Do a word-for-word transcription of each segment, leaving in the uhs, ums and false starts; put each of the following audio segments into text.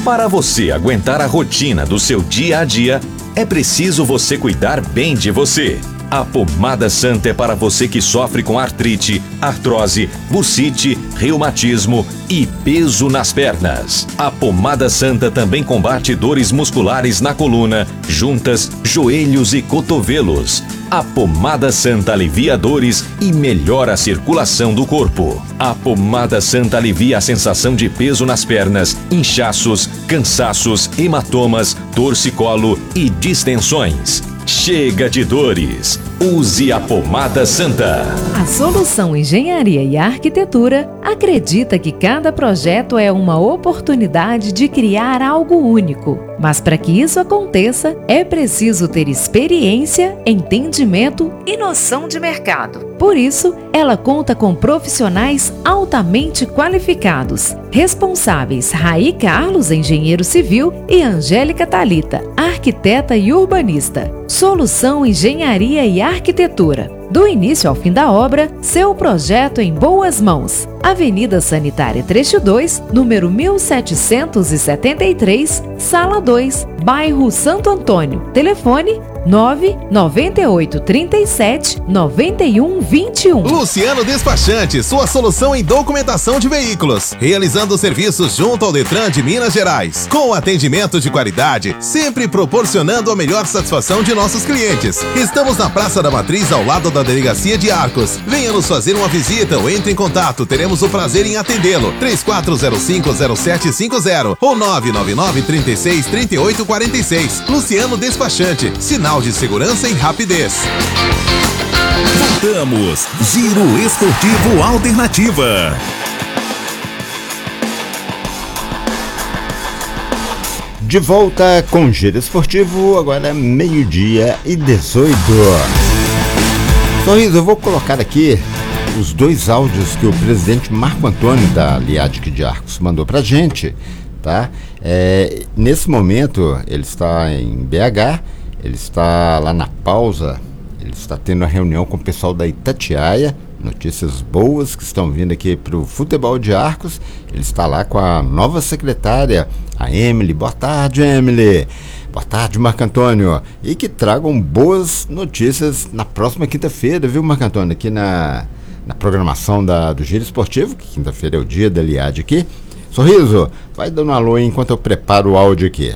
Para você aguentar a rotina do seu dia a dia, é preciso você cuidar bem de você. A Pomada Santa é para você que sofre com artrite, artrose, bursite, reumatismo e peso nas pernas. A Pomada Santa também combate dores musculares na coluna, juntas, joelhos e cotovelos. A Pomada Santa alivia dores e melhora a circulação do corpo. A Pomada Santa alivia a sensação de peso nas pernas, inchaços, cansaços, hematomas, torcicolo e distensões. Chega de dores. Use a Pomada Santa. A Solução Engenharia e Arquitetura acredita que cada projeto é uma oportunidade de criar algo único. Mas para que isso aconteça, é preciso ter experiência, entendimento e noção de mercado. Por isso, ela conta com profissionais altamente qualificados, responsáveis Raí Carlos, engenheiro civil, e Angélica Thalita, arquiteta e urbanista. Solução Engenharia e Arquitetura. Do início ao fim da obra, seu projeto em boas mãos. Avenida Sanitária Trecho dois, número mil setecentos e setenta e três, Sala dois, bairro Santo Antônio. Telefone nove nove oito três sete nove um dois um. Luciano Despachante, sua solução em documentação de veículos, realizando serviços junto ao Detran de Minas Gerais, com atendimento de qualidade, sempre proporcionando a melhor satisfação de nossos clientes. Estamos na Praça da Matriz, ao lado da Delegacia de Arcos. Venha nos fazer uma visita ou entre em contato, teremos o prazer em atendê-lo. três quatro zero cinco zero sete cinco zero ou nove nove nove três seis três oito quatro seis. Luciano Despachante, sinal de segurança e rapidez. Voltamos. Giro Esportivo Alternativa. De volta com Giro Esportivo, agora meio-dia e dezoito. Sorriso, eu vou colocar aqui os dois áudios que o presidente Marco Antônio da Liadic de Arcos mandou pra gente, tá? É, nesse momento, ele está em B H, ele está lá na pausa, ele está tendo uma reunião com o pessoal da Itatiaia, notícias boas que estão vindo aqui para o futebol de Arcos. Ele está lá com a nova secretária, a Emily. Boa tarde, Emily. Boa tarde, Marco Antônio. E que tragam boas notícias na próxima quinta-feira, viu, Marco Antônio? Aqui na, na programação da, do Giro Esportivo, que quinta-feira é o dia da Liad aqui. Sorriso, vai dando um alô aí enquanto eu preparo o áudio aqui.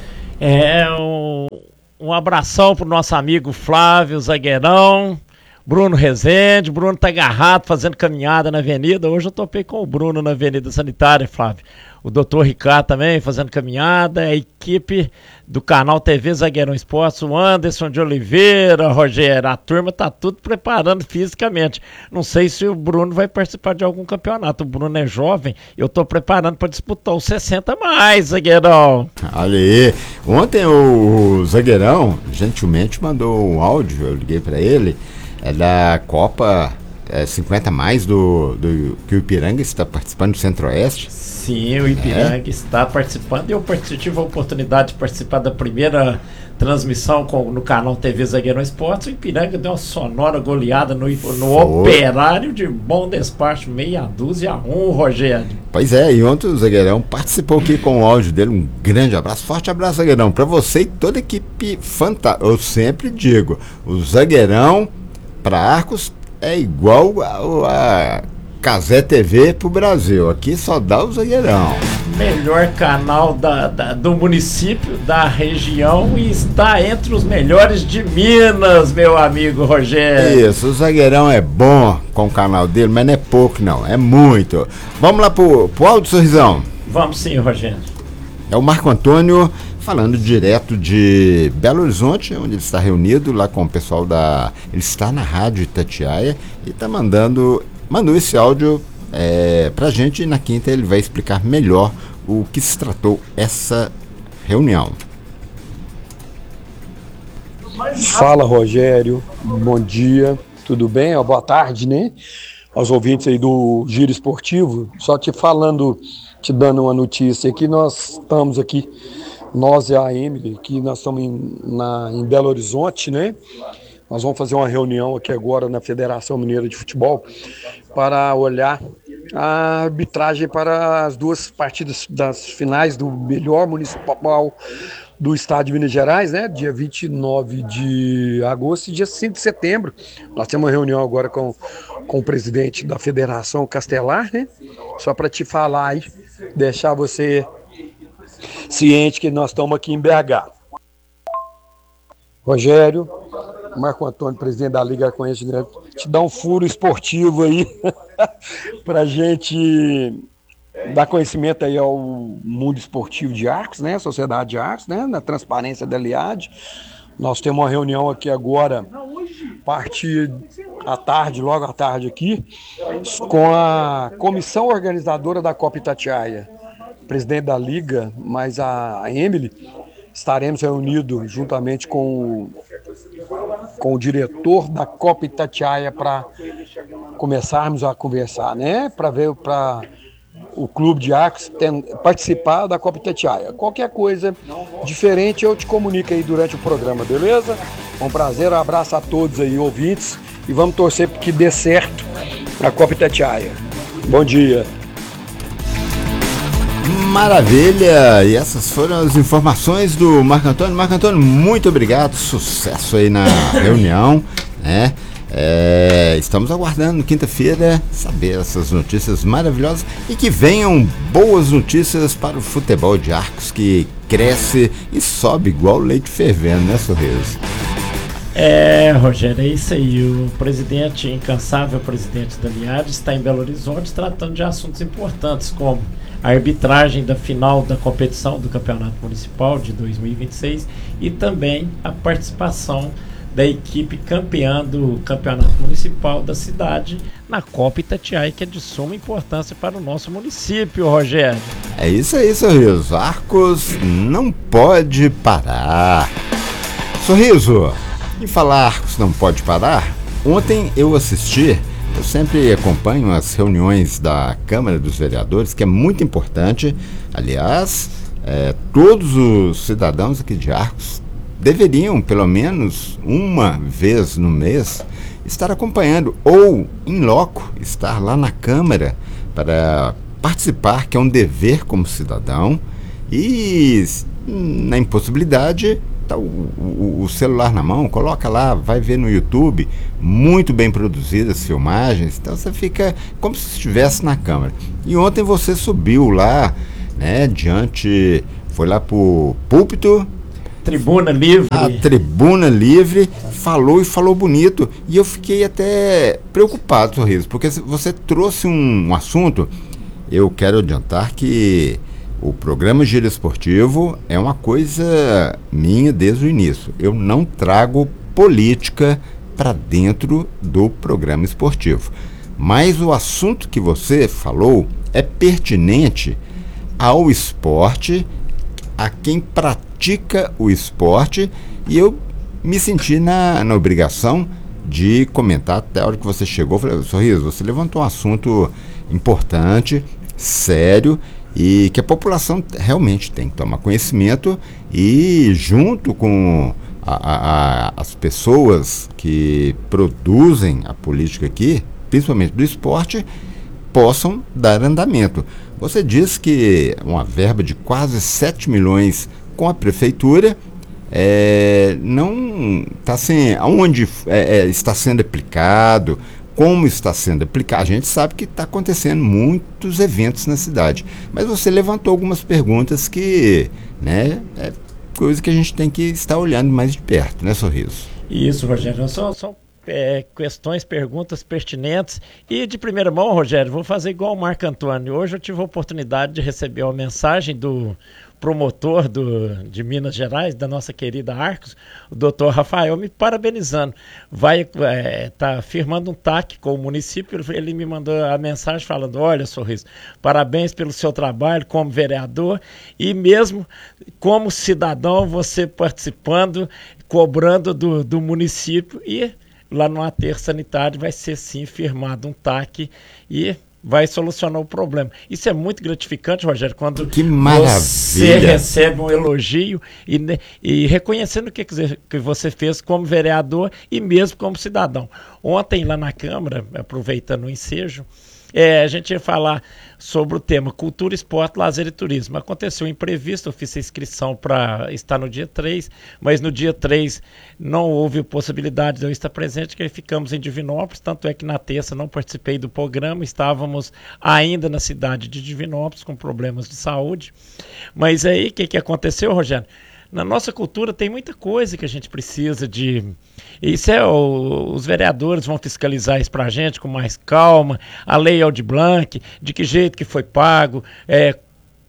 É, um, um abração pro nosso amigo Flávio Zagueirão, Bruno Rezende. Bruno tá agarrado fazendo caminhada na avenida. Hoje eu topei com o Bruno na Avenida Sanitária, Flávio. O doutor Ricardo também fazendo caminhada. A equipe do canal T V Zagueirão Esportes, o Anderson de Oliveira, Rogério, a turma tá tudo preparando fisicamente. Não sei se o Bruno vai participar de algum campeonato. O Bruno é jovem, eu tô preparando para disputar os sessenta mais, Zagueirão. Olha aí, ontem o Zagueirão gentilmente mandou um áudio, eu liguei para ele, é da Copa é, cinquenta mais do, do que o Ipiranga está participando do Centro-Oeste. Sim, o Ipiranga é. está participando. Eu tive a oportunidade de participar da primeira transmissão com, no canal T V Zagueirão Esportes. O Ipiranga deu uma sonora goleada no, no Operário de Bom Despacho, meia dúzia a um, Rogério. Pois é, e ontem o Zagueirão participou aqui com o áudio dele. Um grande abraço, forte abraço, Zagueirão, para você e toda a equipe fantástica. Eu sempre digo, o Zagueirão para Arcos é igual a, a Casé T V pro Brasil. Aqui só dá o Zagueirão. Melhor canal da, da, do município, da região, e está entre os melhores de Minas, meu amigo Rogério. Isso, o Zagueirão é bom com o canal dele, mas não é pouco não, é muito. Vamos lá pro, pro áudio, Sorrisão? Vamos sim, Rogério. É o Marco Antônio falando direto de Belo Horizonte, onde ele está reunido lá com o pessoal da... Ele está na Rádio Itatiaia e está mandando... Mandou esse áudio é, pra gente, e na quinta ele vai explicar melhor o que se tratou essa reunião. Fala, Rogério, bom dia, tudo bem? Boa tarde, né? Aos ouvintes aí do Giro Esportivo, só te falando, te dando uma notícia aqui, nós estamos aqui, nós e a Emily, que nós estamos em, na, em Belo Horizonte, né? Nós vamos fazer uma reunião aqui agora na Federação Mineira de Futebol para olhar a arbitragem para as duas partidas das finais do melhor municipal do estado de Minas Gerais, né? Dia vinte e nove de agosto e dia cinco de setembro. Nós temos uma reunião agora com, com o presidente da Federação Castelar, né? Só para te falar aí, deixar você ciente que nós estamos aqui em B H. Rogério, Marco Antônio, presidente da Liga Arco-Íris, te dá um furo esportivo aí para a gente dar conhecimento aí ao mundo esportivo de Arcos, né, Sociedade de Arcos, né, na transparência da Liad. Nós temos uma reunião aqui agora, a partir à tarde, logo à tarde aqui, com a comissão organizadora da Copa Itatiaia, presidente da Liga, mas a Emily, estaremos reunidos juntamente com, com o diretor da Copa Itatiaia para começarmos a conversar, né? Para ver, para o clube de Arcos tem, participar da Copa Itatiaia. Qualquer coisa diferente eu te comunico aí durante o programa, beleza? É um prazer, um abraço a todos aí, ouvintes, e vamos torcer para que dê certo a Copa Itatiaia. Bom dia. Maravilha! E essas foram as informações do Marco Antônio. Marco Antônio, muito obrigado, sucesso aí na reunião, né? É, estamos aguardando quinta-feira saber essas notícias maravilhosas e que venham boas notícias para o futebol de Arcos, que cresce e sobe igual leite fervendo, né, Sorriso? É, Rogério, é isso aí. O presidente, incansável presidente da Liad, está em Belo Horizonte tratando de assuntos importantes como a arbitragem da final da competição do Campeonato Municipal de dois mil e vinte e seis e também a participação da equipe campeã do Campeonato Municipal da cidade na Copa Itatiaia, que é de suma importância para o nosso município, Rogério. É isso aí, Sorriso. Arcos não pode parar. Sorriso, e falar Arcos não pode parar? Ontem eu assisti, eu sempre acompanho as reuniões da Câmara dos Vereadores, que é muito importante. Aliás, é, todos os cidadãos aqui de Arcos deveriam, pelo menos uma vez no mês, estar acompanhando, ou, em loco, estar lá na Câmara para participar, que é um dever como cidadão, e, na impossibilidade, tá o, o, o celular na mão, coloca lá, vai ver no YouTube, muito bem produzidas as filmagens, então você fica como se estivesse na Câmara. E ontem você subiu lá, né, diante, foi lá pro púlpito, Tribuna Livre. A Tribuna Livre, falou e falou bonito. E eu fiquei até preocupado, Sorriso, porque você trouxe um, um assunto. Eu quero adiantar que o programa Giro Esportivo é uma coisa minha desde o início. Eu não trago política para dentro do programa esportivo. Mas o assunto que você falou é pertinente ao esporte, a quem pratica o esporte, e eu me senti na, na obrigação de comentar até a hora que você chegou. Falei, Sorriso, você levantou um assunto importante, sério, e que a população realmente tem que tomar conhecimento e, junto com a, a, a, as pessoas que produzem a política aqui, principalmente do esporte, possam dar andamento. Você disse que uma verba de quase sete milhões com a prefeitura é, não está assim, aonde é, é, está sendo aplicado, como está sendo aplicado. A gente sabe que está acontecendo muitos eventos na cidade, mas você levantou algumas perguntas que, né, é coisa que a gente tem que estar olhando mais de perto, né, Sorriso? Isso, Rogério, só, só É, questões, perguntas pertinentes. E de primeira mão, Rogério, vou fazer igual o Marco Antônio. Hoje eu tive a oportunidade de receber uma mensagem do promotor do, de Minas Gerais, da nossa querida Arcos, o doutor Rafael, me parabenizando. Vai é, tá firmando um T A C com o município. Ele me mandou a mensagem falando: olha, Sorriso, parabéns pelo seu trabalho como vereador e mesmo como cidadão, você participando, cobrando do, do município, e lá no aterro sanitário vai ser sim firmado um T A C e vai solucionar o problema. Isso é muito gratificante, Rogério, quando que maravilha. Você recebe um elogio e, e reconhecendo o que, que você fez como vereador e mesmo como cidadão. Ontem lá na Câmara, aproveitando o ensejo, é, a gente ia falar sobre o tema cultura, esporte, lazer e turismo. Aconteceu um imprevisto, eu fiz a inscrição para estar no dia três, mas no dia três não houve possibilidade de eu estar presente, que aí ficamos em Divinópolis, tanto é que na terça não participei do programa, estávamos ainda na cidade de Divinópolis com problemas de saúde. Mas aí, o que, que aconteceu, Rogério? Na nossa cultura tem muita coisa que a gente precisa de... Isso é o, os vereadores vão fiscalizar isso para a gente com mais calma. A lei Aldir Blanc, de que jeito que foi pago, é,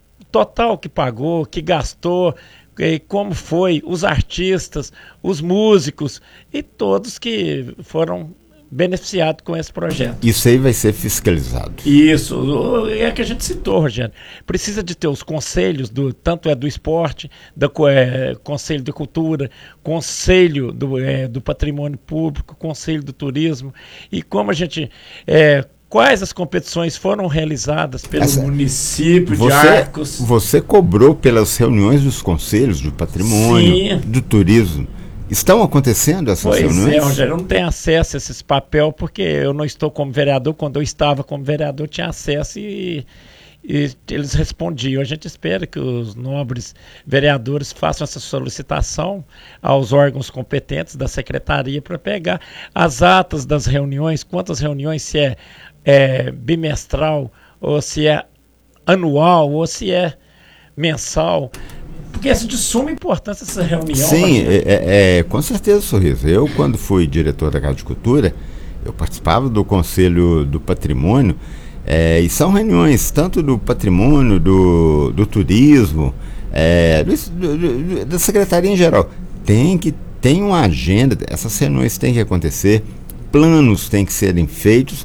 total que pagou, que gastou, é, como foi, os artistas, os músicos e todos que foram beneficiado com esse projeto. Isso aí vai ser fiscalizado. Isso, é que a gente citou, Rogério. Precisa de ter os conselhos, do, tanto é do esporte, do é, Conselho de Cultura, Conselho do, é, do Patrimônio Público, Conselho do Turismo, e como a gente... É, quais as competições foram realizadas pelo Essa, município você, de Arcos? Você cobrou pelas reuniões dos conselhos do patrimônio, Sim. do turismo. Estão acontecendo essas pois reuniões? Pois é, Rogério, eu não tenho acesso a esses papéis porque eu não estou como vereador. Quando eu estava como vereador, eu tinha acesso e, e eles respondiam. A gente espera que os nobres vereadores façam essa solicitação aos órgãos competentes da secretaria para pegar as atas das reuniões, quantas reuniões, se é, é bimestral, ou se é anual, ou se é mensal. Porque é de suma importância essa reunião. Sim, é, é, é, com certeza, Sorriso. Eu, quando fui diretor da Casa de Cultura, eu participava do Conselho do Patrimônio, é, e são reuniões tanto do patrimônio, do, do turismo, é, do, do, do, da secretaria em geral. Tem que tem uma agenda, essas reuniões têm que acontecer, planos têm que serem feitos,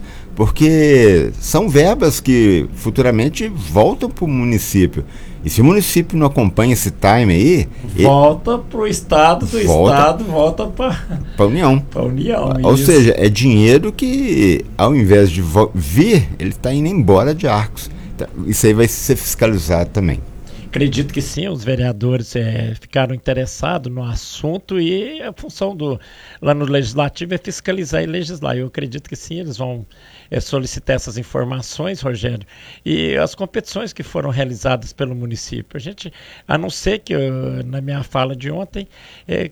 porque são verbas que futuramente voltam para o município. E se o município não acompanha esse time aí... Volta para o Estado, do volta, Estado volta para a União. Para a União, Ou isso. seja, é dinheiro que, ao invés de vir, ele está indo embora de Arcos. Então, isso aí vai ser fiscalizado também. Acredito que sim, os vereadores é, ficaram interessados no assunto e a função do lá no Legislativo é fiscalizar e legislar. Eu acredito que sim, eles vão é, solicitar essas informações, Rogério, e as competições que foram realizadas pelo município. A gente, a não ser que, eu, na minha fala de ontem, é,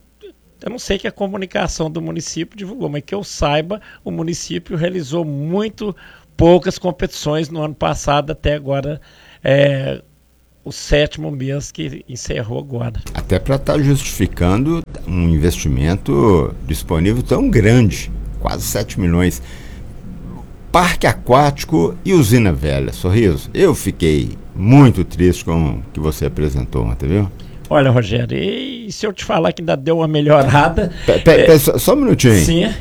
eu não sei que a comunicação do município divulgou, mas que eu saiba, o município realizou muito poucas competições no ano passado até agora, é, o sétimo mês que encerrou agora. Até para estar tá justificando um investimento disponível tão grande, quase sete milhões. Parque aquático e usina velha, Sorriso. Eu fiquei muito triste com o que você apresentou ontem, viu? Olha, Rogério, e se eu te falar que ainda deu uma melhorada... Pe, pe, é... pe, só, só um minutinho. Sim.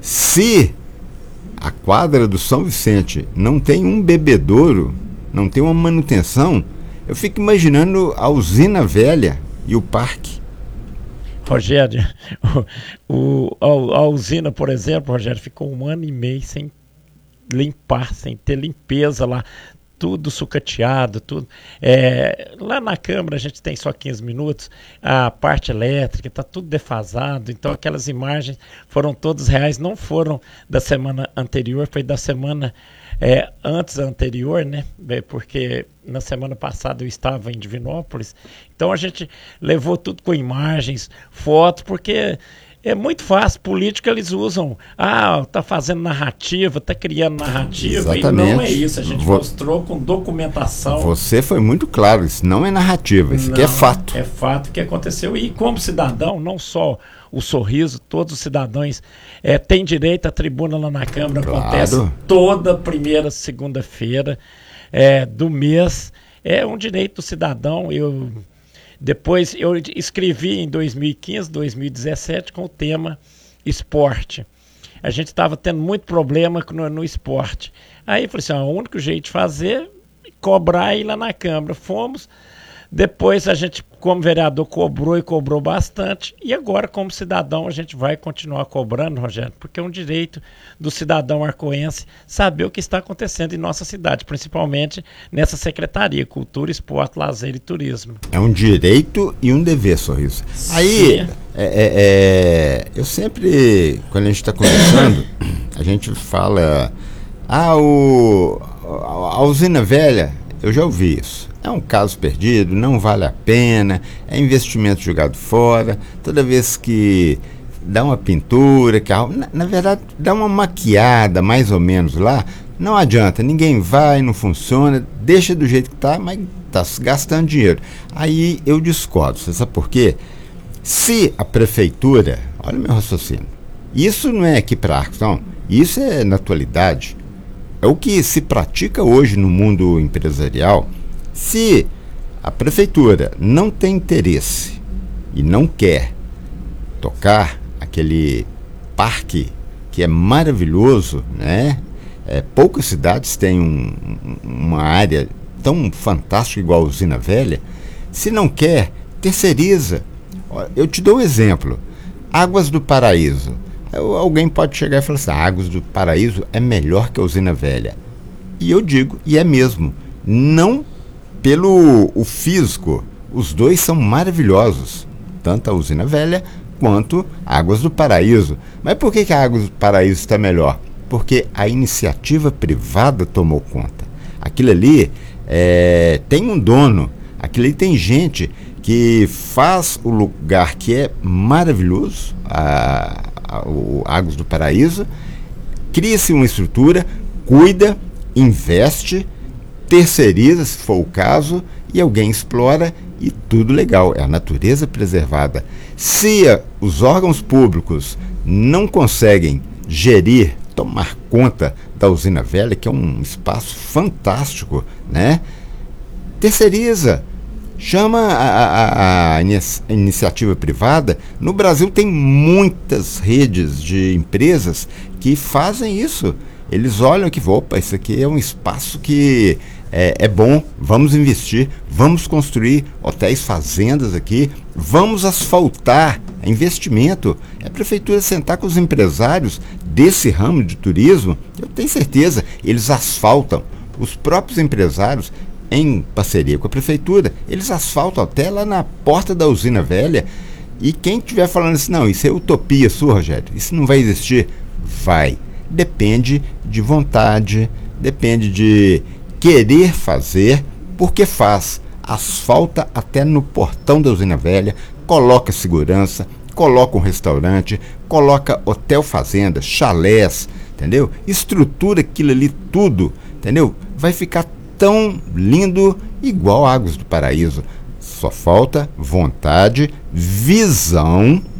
Se a quadra do São Vicente não tem um bebedouro, não tem uma manutenção... Eu fico imaginando a usina velha e o parque. Rogério, o, o, a, a usina, por exemplo, Rogério, ficou um ano e meio sem limpar, sem ter limpeza lá. Tudo sucateado, tudo. É, lá na Câmara a gente tem só quinze minutos, a parte elétrica está tudo defasado, então aquelas imagens foram todas reais, não foram da semana anterior, foi da semana é, antes da anterior, né? Porque na semana passada eu estava em Divinópolis, então a gente levou tudo com imagens, fotos, porque... É muito fácil, política eles usam, ah, tá fazendo narrativa, tá criando narrativa, Exatamente. E não é isso, a gente Vou... mostrou com documentação. Você foi muito claro, isso não é narrativa, isso não, aqui é fato. É fato que aconteceu, e como cidadão, não só o Sorriso, todos os cidadãos é, têm direito à tribuna lá na Câmara, claro. Acontece toda primeira segunda-feira é, do mês, é um direito do cidadão, eu... Depois eu escrevi em dois mil e quinze, dois mil e dezessete com o tema esporte. A gente estava tendo muito problema no, no esporte. Aí eu falei assim, ó, o único jeito de fazer é cobrar ir lá na Câmara. Fomos, depois a gente, como vereador, cobrou e cobrou bastante. E agora, como cidadão, a gente vai continuar cobrando, Rogério, porque é um direito do cidadão arcoense saber o que está acontecendo em nossa cidade, principalmente nessa Secretaria, Cultura, Esporte, Lazer e Turismo. É um direito e um dever, Sorriso. Sim. Aí, é, é, é, eu sempre, quando a gente está conversando, a gente fala Ah, o, a usina velha, eu já ouvi isso. É um caso perdido, não vale a pena, é investimento jogado fora. Toda vez que dá uma pintura, que a, na, na verdade dá uma maquiada mais ou menos lá, não adianta, ninguém vai, não funciona, deixa do jeito que está, mas está gastando dinheiro. Aí eu discordo, você sabe por quê? Se a prefeitura, olha o meu raciocínio, isso não é aqui para Arcos, não, isso é na atualidade, é o que se pratica hoje no mundo empresarial. Se a prefeitura não tem interesse e não quer tocar aquele parque que é maravilhoso, né? É, poucas cidades têm um, uma área tão fantástica igual a Usina Velha. Se não quer, terceiriza. Eu te dou um exemplo. Águas do Paraíso. Eu, alguém pode chegar e falar assim, Águas do Paraíso é melhor que a Usina Velha. E eu digo, e é mesmo. Não pelo o físico. Os dois são maravilhosos. Tanto a Usina Velha quanto Águas do Paraíso. Mas por que, que a Águas do Paraíso está melhor? Porque a iniciativa privada tomou conta. Aquilo ali é, tem um dono, aquilo ali tem gente que faz o lugar que é maravilhoso, a, a, o Águas do Paraíso, cria-se uma estrutura, cuida, investe, terceiriza, se for o caso, e alguém explora e tudo legal, é a natureza preservada. Se a, os órgãos públicos não conseguem gerir, tomar conta da Usina Velha, que é um espaço fantástico, né? Terceiriza, chama a, a, a iniciativa privada. No Brasil tem muitas redes de empresas que fazem isso. Eles olham que, opa, isso aqui é um espaço que é, é bom, vamos investir, vamos construir hotéis, fazendas aqui, vamos asfaltar, é investimento. É a prefeitura sentar com os empresários desse ramo de turismo, eu tenho certeza, eles asfaltam. Os próprios empresários, em parceria com a prefeitura, eles asfaltam até lá na porta da Usina Velha. E quem estiver falando assim, não, isso é utopia sua, Rogério, isso não vai existir, vai. Depende de vontade, depende de querer fazer, porque faz. Asfalta até no portão da Usina Velha, coloca segurança, coloca um restaurante, coloca hotel fazenda, chalés, entendeu? Estrutura aquilo ali tudo, entendeu? Vai ficar tão lindo igual Águas do Paraíso. Só falta vontade, visão